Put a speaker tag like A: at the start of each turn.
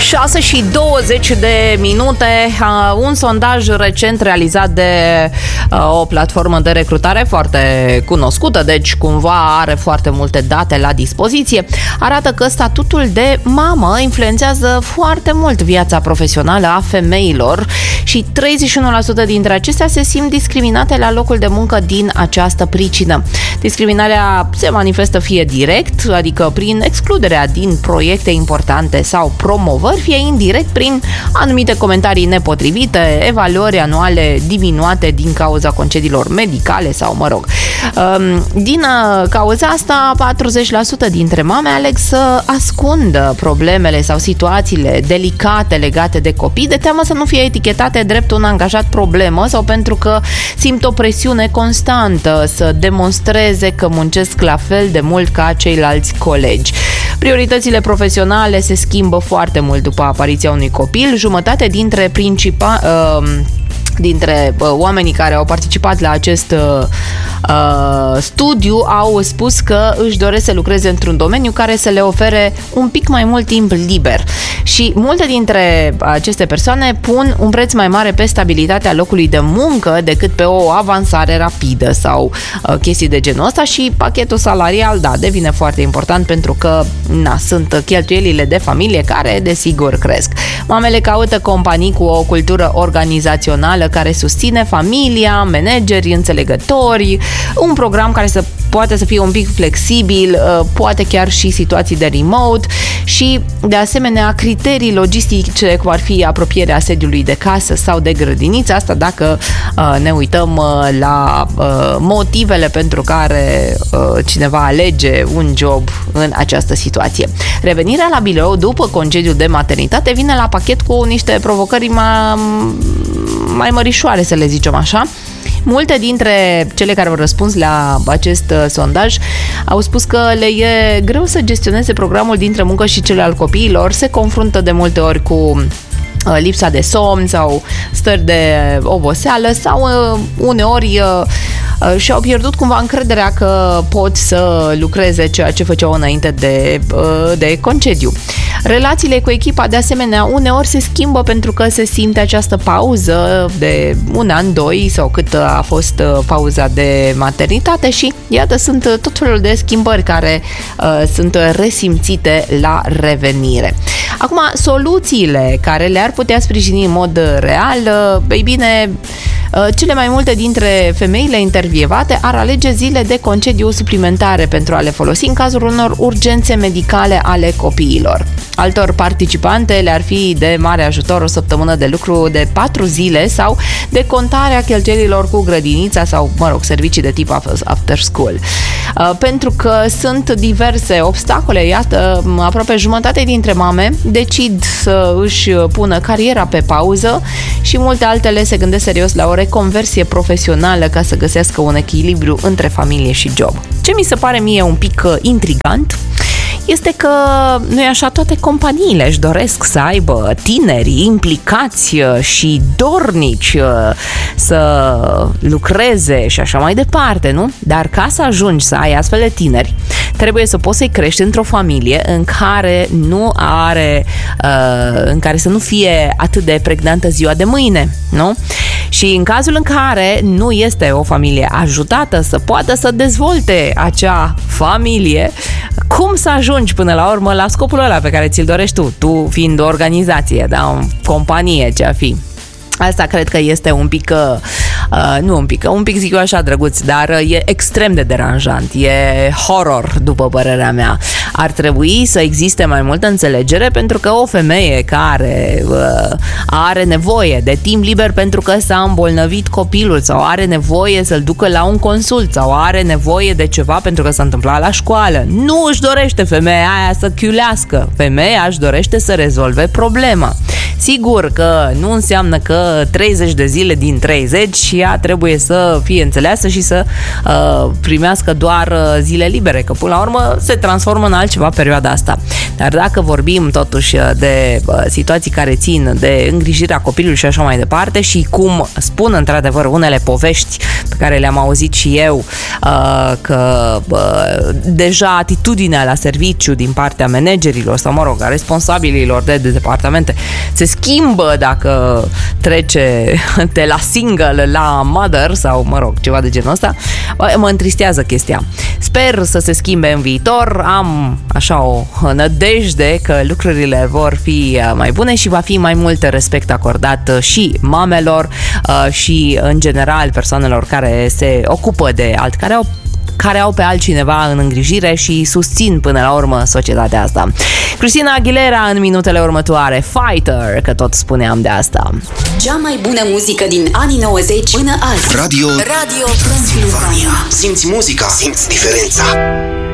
A: 6:20. Un sondaj recent realizat de o platformă de recrutare foarte cunoscută, deci cumva are foarte multe date la dispoziție, arată că statutul de mamă influențează foarte mult viața profesională a femeilor și 31% dintre acestea se simt discriminate la locul de muncă din această pricină. Discriminarea se manifestă fie direct, adică prin excluderea din proiecte importante sau promovări, fie indirect prin anumite comentarii nepotrivite, evaluări anuale diminuate din cauza concediilor medicale sau, din cauza asta, 40% dintre mame aleg să ascundă problemele sau situațiile delicate legate de copii, de teamă să nu fie etichetate drept un angajat problemă sau pentru că simt o presiune constantă să demonstreze că muncesc la fel de mult ca ceilalți colegi. Prioritățile profesionale se schimbă foarte mult după apariția unui copil. Jumătate dintre oamenii care au participat la acest studiu au spus că își doresc să lucreze într-un domeniu care să le ofere un pic mai mult timp liber. Și multe dintre aceste persoane pun un preț mai mare pe stabilitatea locului de muncă decât pe o avansare rapidă sau chestii de genul ăsta și pachetul salarial, devine foarte important pentru că sunt cheltuielile de familie care, desigur, cresc. Mamele caută companii cu o cultură organizațională care susține familia, manageri înțelegători, un program care poate să fie un pic flexibil, poate chiar și situații de remote și, de asemenea, criterii logistice, cum ar fi apropierea sediului de casă sau de grădiniță. Asta dacă ne uităm la motivele pentru care cineva alege un job în această situație. Revenirea la birou după concediul de maternitate vine la pachet cu niște provocări mai mărișoare, să le zicem așa. Multe dintre cele care au răspuns la acest sondaj au spus că le e greu să gestioneze programul dintre muncă și cel al copiilor, se confruntă de multe ori cu lipsa de somn sau stări de oboseală sau uneori și-au pierdut cumva încrederea că pot să lucreze ceea ce făceau înainte de concediu. Relațiile cu echipa, de asemenea, uneori se schimbă pentru că se simte această pauză de un an, 2 sau cât a fost pauza de maternitate și iată, sunt tot felul de schimbări care sunt resimțite la revenire. Acum, soluțiile care le-ar putea sprijini în mod real, ei bine, cele mai multe dintre femeile intervievate ar alege zile de concediu suplimentare pentru a le folosi în cazul unor urgențe medicale ale copiilor. Altor participante le-ar fi de mare ajutor o săptămână de lucru de 4 zile sau de contarea cheltuielilor cu grădinița sau, servicii de tip after school. Pentru că sunt diverse obstacole, iată, aproape jumătate dintre mame decid să își pună cariera pe pauză și multe altele se gândesc serios la o reconversie profesională ca să găsească un echilibru între familie și job. Ce mi se pare mie un pic intrigant este că, nu-i așa, toate companiile își doresc să aibă tineri implicați și dornici să lucreze și așa mai departe, nu? Dar ca să ajungi să ai astfel de tineri, trebuie să poți să-i crești într-o familie în care să nu fie atât de pregnantă ziua de mâine, nu? Și în cazul în care nu este o familie ajutată să poată să dezvolte acea familie, cum să ajungi până la urmă la scopul ăla pe care ți-l dorești tu fiind o organizație, o companie, ce-a fi. Asta cred că este un pic zic eu așa drăguț, dar e extrem de deranjant, e horror după părerea mea. Ar trebui să existe mai multă înțelegere pentru că o femeie care are nevoie de timp liber pentru că s-a îmbolnăvit copilul sau are nevoie să-l ducă la un consult sau are nevoie de ceva pentru că s-a întâmplat la școală, nu își dorește femeia aia să chiulească, femeia își dorește să rezolve problema. Sigur că nu înseamnă că 30 de zile din 30 și ea trebuie să fie înțeleasă și să primească doar zile libere, că până la urmă se transformă în altceva perioada asta. Dar dacă vorbim totuși de situații care țin de îngrijirea copilului și așa mai departe și cum spun într-adevăr unele povești pe care le-am auzit și eu, că deja atitudinea la serviciu din partea managerilor sau, mă rog, a responsabililor de departamente se schimbă dacă trece de la single la mother sau, mă rog, ceva de genul ăsta, mă întristează chestia. Sper să se schimbe în viitor, am așa o nădejde că lucrurile vor fi mai bune și va fi mai mult respect acordat și mamelor și în general persoanelor care se ocupă de care au pe altcineva în îngrijire și susțin până la urmă societatea asta. Christina Aguilera în minutele următoare, Fighter, că tot spuneam de asta.
B: Cea mai bună muzică din anii 90 până azi.
C: Radio Transilvania. Simți muzica, simți diferența.